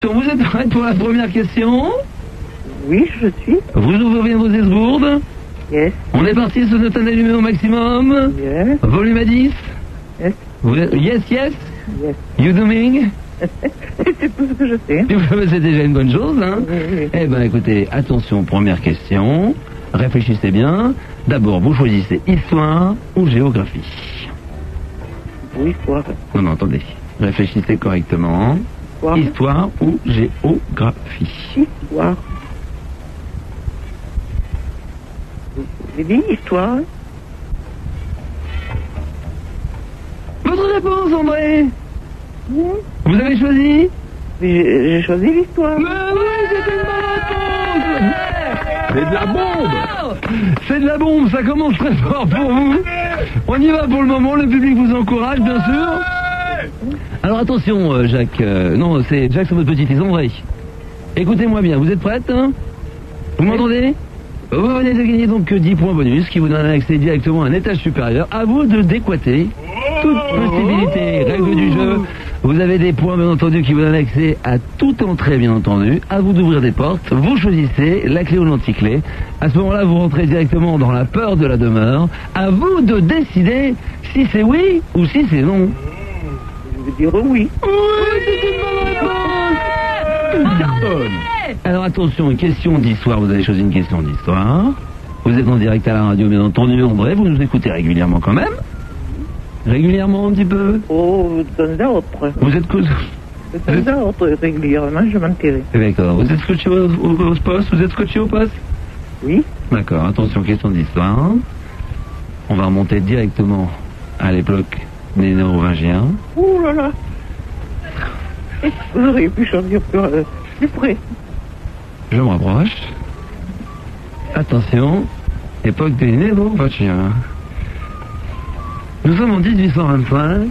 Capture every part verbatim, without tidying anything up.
Attention, vous êtes prête pour la première question? Oui, je suis. Vous ouvrez bien vos esgourdes? Yes. On est parti sur notre allumé au maximum? Yes. Volume à dix? Yes. Vous êtes... Yes, yes? Yes. You doing? C'est tout ce que je sais. C'est déjà une bonne chose, hein? Oui, oui. Eh ben, écoutez, attention, première question. Réfléchissez bien. D'abord, vous choisissez histoire ou géographie. Oui, histoire. Non, non, attendez. Réfléchissez correctement. Histoire. Histoire ou géographie? Histoire. J'ai dit histoire. Votre réponse, André? Oui. Vous avez choisi? J'ai j'ai choisi l'histoire. Mais oui, c'est une bonne réponse! C'est de la bombe! C'est de la bombe, ça commence très fort pour vous. On y va pour le moment, le public vous encourage, bien sûr. Alors attention, euh, Jacques. Euh, non, c'est Jacques, c'est votre petit-fils, André. Écoutez-moi bien, vous êtes prête, hein? Vous m'entendez? Vous venez de gagner donc dix points bonus qui vous donnent un accès directement à un étage supérieur. À vous de décoiter toute possibilité. Règle du jeu, vous avez des points bien entendu qui vous donnent accès à toute entrée bien entendu. À vous d'ouvrir des portes, vous choisissez la clé ou l'anticlé. À ce moment-là, vous rentrez directement dans la peur de la demeure. À vous de décider si c'est oui ou si c'est non. Je vais dire oui. Oui, c'est une bonne réponse. Cartonne. Alors attention, une question d'histoire, vous avez choisi une question d'histoire. Vous êtes en direct à la radio, bien entendu, André, vous nous écoutez régulièrement quand même? Régulièrement un petit peu? Oh, de temps à autre. Vous êtes cous... De temps à autre, régulièrement, je m'enterrais. D'accord, vous êtes scotché au, au, au poste? Vous êtes scotché au poste? Oui. D'accord, attention, question d'histoire. On va remonter directement à l'époque des Néo-Vingiens. Ouh là là. Vous auriez pu choisir plus, euh, plus près. Je me rapproche. Attention, époque des Néo-Vingiens. Nous sommes en dix-huit cent vingt-cinq.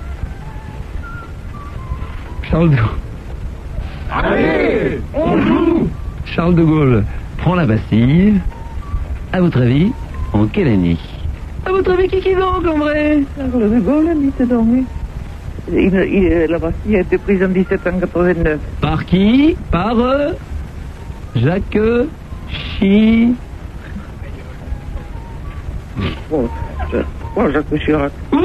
Charles de Gaulle. Allez, on joue. Charles de Gaulle prend la Bastille. À votre avis, en quelle année? À votre avis, qui qui donc, André? Charles de Gaulle, dites donc. Il, il, la Bastille a été prise en dix-sept cent quatre-vingt-neuf. Par qui? Par euh, Jacques Chi... Bon, je, bon, Jacques Chirac. Oui!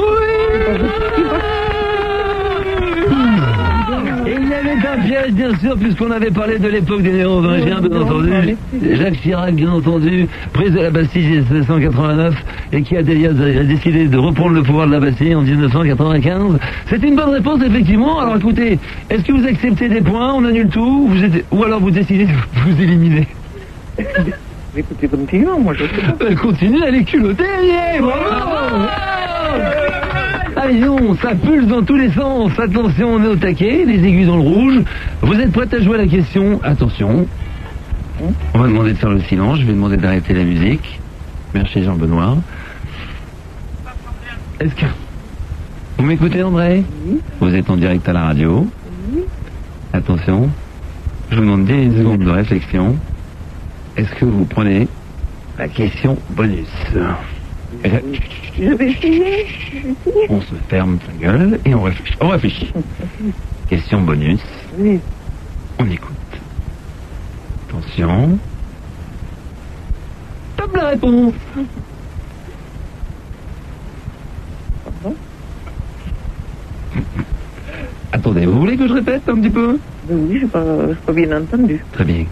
Et il y avait un piège, bien sûr, puisqu'on avait parlé de l'époque des Néo-Vingiens, bien entendu. Jacques Chirac, bien entendu, prise de la Bastille en dix-sept cent quatre-vingt-neuf, et qui a d'ailleurs décidé de reprendre le pouvoir de la Bastille en dix-neuf cent quatre-vingt-quinze. C'est une bonne réponse, effectivement. Alors écoutez, est-ce que vous acceptez des points, on annule tout, vous êtes... ou alors vous décidez de vous éliminer? Écoutez, continuons, moi je sais pas. Elle continue, elle est culottée, elle y est, bravo! Allez non, ça pulse dans tous les sens. Attention, on est au taquet, les aiguilles dans le rouge. Vous êtes prête à jouer à la question? Attention. On va demander de faire le silence, je vais demander d'arrêter la musique. Merci Jean-Benoît. Est-ce que... Vous m'écoutez, André? Oui. Vous êtes en direct à la radio. Oui. Attention. Je vous demande dix secondes de réflexion. Est-ce que vous prenez la question bonus? Je vais essayer. Je vais essayer. On se ferme sa gueule et on réfléchit. On réfléchit. Question bonus. Oui. On écoute. Attention. Top la réponse. Pardon? Attendez, vous voulez que je répète un petit peu? Mais oui, je n'ai pas, j'ai pas bien entendu. Très bien.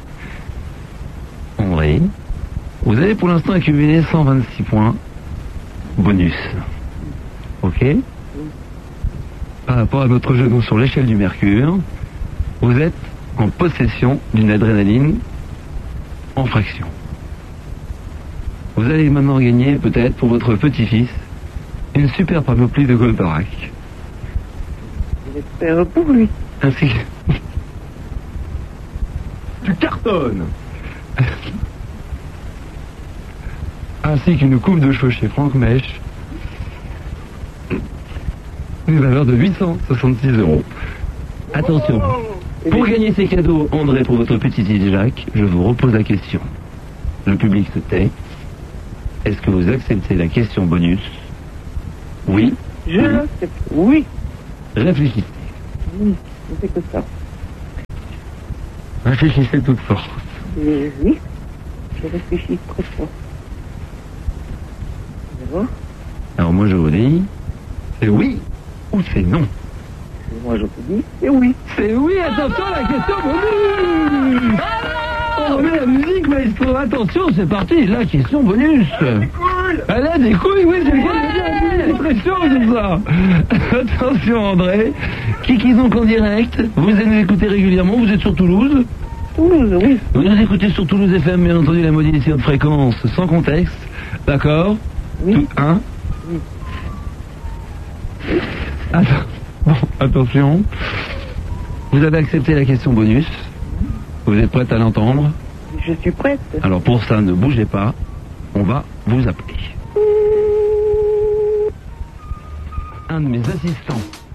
André, vous avez pour l'instant accumulé cent vingt-six points bonus. Ok? Par rapport à notre jeu donc, sur l'échelle du mercure, vous êtes en possession d'une adrénaline en fraction. Vous allez maintenant gagner peut-être pour votre petit-fils une super panoplie de Goldorak. J'espère pour lui. Ainsi que... Tu cartonnes. ainsi qu'une coupe de cheveux chez Franck Mèche, une valeur de huit cent soixante-six euros. Attention, pour gagner ces cadeaux, André, pour votre petit Jacques, je vous repose la question. Le public se tait. Est-ce que vous acceptez la question bonus? Oui. Je l'accepte. Oui. Réfléchissez. Oui, je fais que ça. Réfléchissez toute force. Euh, oui, je réfléchis très fort. D'abord, Alors moi je vous dis, c'est oui ou c'est non. moi je vous dis, c'est oui. C'est oui, attention à la question bonus. On met la musique, maestro. Attention, c'est parti, la question bonus. Elle a des couilles, oui, c'est le cas de dire. C'est très chaud, c'est ça. Attention, André. Kiki donc en direct. Vous nous écoutez régulièrement, vous êtes sur Toulouse. Toulouse, oui. Vous nous écoutez sur Toulouse F M, bien entendu, la modulation de fréquence, sans contexte. D'accord? Oui. Tout, hein? Oui. Attends. Bon, attention. Vous avez accepté la question bonus. Vous êtes prête à l'entendre? Je suis prête. Alors pour ça, ne bougez pas. On va vous appeler. Un de mes assistants